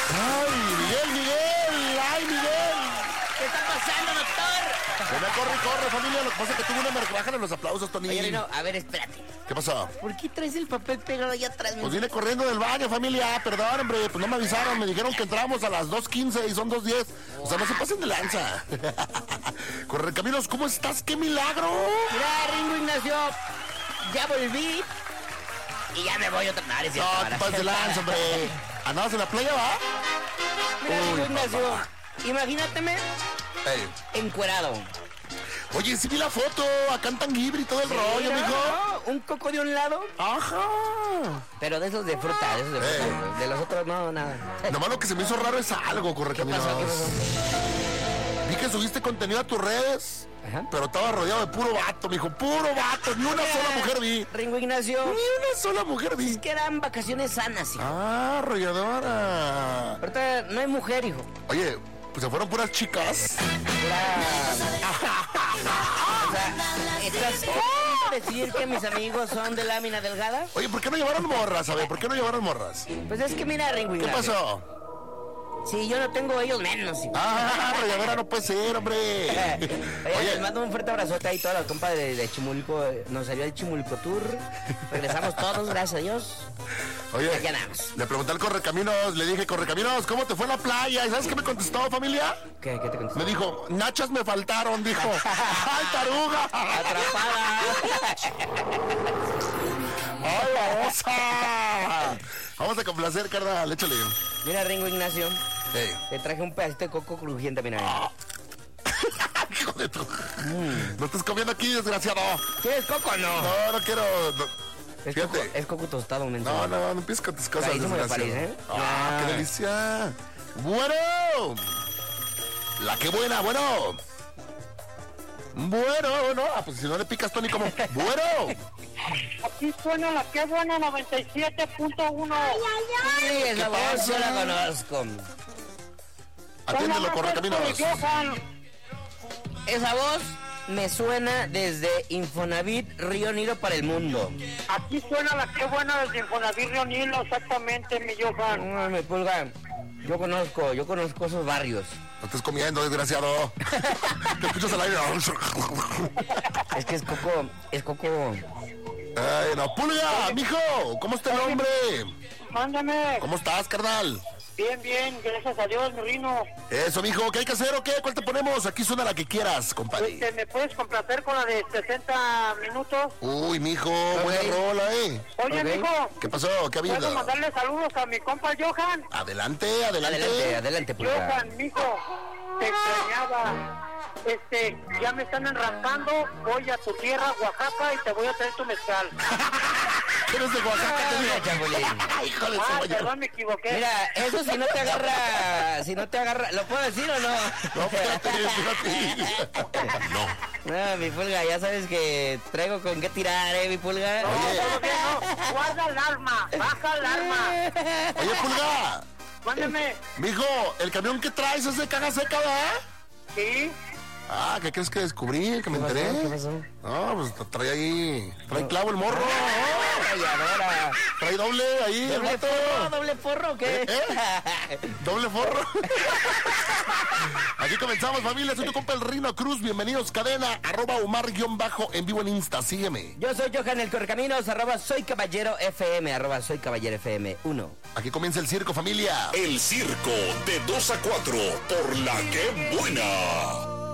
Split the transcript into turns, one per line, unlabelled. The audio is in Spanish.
¡Ay, Miguel! ¡Ay, Miguel!
¿Qué está pasando, doctor?
Venga, corre, familia. Lo que pasa es que tuve una mercraja en los aplausos, Tony.
Oye, no, a ver, espérate.
¿Qué pasó?
¿Por qué traes el papel pegado allá atrás?
Pues vine corriendo del baño, familia. Perdón, hombre, pues no me avisaron. Me dijeron que entramos a las 2:15 y son 2:10. O sea, no se pasen de lanza. Correcaminos, ¿cómo estás? ¡Qué milagro!
Mira, Ringo Ignacio, ya volví y ya me voy otra vez.
No, te pases de lanza, hombre. ¿Andabas en la playa, va?
Mira,
Uy,
Ringo Ignacio,
papá.
imagínateme
Ey.
encuerado.
Oye, sí vi la foto. Acá en Tanguibri y todo el rollo,
Mira,
mijo.
un coco de un lado,
Ajá.
pero de esos de fruta,
Ey.
de los otros no, nada.
Nomás lo que se me hizo raro es algo,
¿Qué
correcaminos.
pasó? ¿Qué pasó?
Vi que subiste contenido a tus redes,
Ajá.
pero estaba rodeado de puro vato, mijo. Puro vato. Ni una sola mujer vi.
Ringo Ignacio,
Ni una sola mujer vi.
es que eran vacaciones sanas, hijo.
Ah, arrolladora.
Ahorita no hay mujer, hijo.
Oye, pues se fueron puras chicas.
O sea, ¿estás queriendo decir que mis amigos son de lámina delgada?
Oye, ¿por qué no llevaron morras? A ver, ¿por qué no llevaron morras?
Pues es que mira, Ringo
¿Qué
Ignacio.
pasó?
Sí, yo no tengo ellos menos, hijo.
Ah, arrolladora no puede ser, hombre.
Oye, les mando un fuerte abrazote ahí toda la compa de Chimulco. Nos salió el Chimulco Tour. Regresamos todos, gracias a Dios.
Oye,
Aquí andamos.
le pregunté al Correcaminos, le dije, Correcaminos, ¿cómo te fue la playa? ¿Y sabes qué me contestó, familia?
¿Qué te contestó?
Me dijo, nachas me faltaron, dijo. ¡Ay, taruga!
Atrapada.
¡Ay, babosa! Vamos a complacer, carnal, échale.
Mira, Ringo Ignacio,
Hey.
te traje un pedacito de coco crujiente, mira.
Hijo de tu... No estás comiendo aquí, desgraciado.
¿Quieres coco o no?
No, no quiero... no. Fíjate.
Es coco tostado, menso.
No empieces con tus cosas,
Carísimo de
desgraciado.
París, ¿eh?
Ah,
Ah.
qué delicia. Bueno. La que buena, bueno. Bueno, no. Ah, pues si no le picas, Tony, como... Bueno.
Aquí suena la que buena 97.1.
Sí, esa
¿Qué
voz
pasa?
yo la conozco.
Atiéndelo, Correcaminos.
Esa voz me suena desde Infonavit Río Nilo para el mundo.
Aquí suena la que buena desde Infonavit Río Nilo, exactamente, mi Johan.
No, me pulga. Yo conozco esos barrios.
No estés comiendo, desgraciado. Te escuchas al aire.
Es que es coco.
Ay, no. Pulga, mijo. ¿Cómo está el hombre?
Mándame.
¿Cómo estás, carnal?
Bien, gracias a Dios, mi Rino.
Eso, mijo. ¿Qué hay que hacer o qué? ¿Cuál te ponemos? Aquí suena la que quieras, compadre.
¿Me puedes complacer con la de 60 minutos?
Uy, mijo. Buena rola,
Oye,
Ok.
mijo,
¿Qué pasó? ¿Qué ha
¿puedo
habido?
mandarle saludos a mi compa Johan?
Adelante.
Adelante, pulga.
Johan, mijo, te extrañaba. Ya me están enrampando. Voy a tu tierra, Oaxaca, y te voy a traer tu mezcal.
¿Eres de Oaxaca, te digo?
Chapulín.
Hijo de su mayor.
Perdón, me equivoqué.
Mira, eso si no te agarra, ¿lo puedo decir o no?
No, espérate. No.
No, mi pulga, ya sabes que traigo con qué tirar, mi pulga.
No,
Oye.
todo bien, no. Guarda el arma, baja el arma.
Oye, Pulga.
Mándeme.
Mijo, ¿el camión que traes es de caja seca, verdad?
Sí.
Ah, ¿qué crees que descubrí? Que me
¿Qué pasó?
enteré.
¿Qué pasó?
No, pues trae ahí. Trae clavo el morro.
Rayadora.
Trae doble ahí el vato.
¿Doble forro o qué?
Doble forro. Aquí comenzamos, familia. Soy tu compa el Rino Cruz. Bienvenidos, cadena. @Omar_en vivo en Insta. Sígueme.
Yo soy Johan el Correcaminos, @soy caballero FM, @soy caballero FM 1.
Aquí comienza el circo, familia.
El circo de 2 a 4 por la que buena.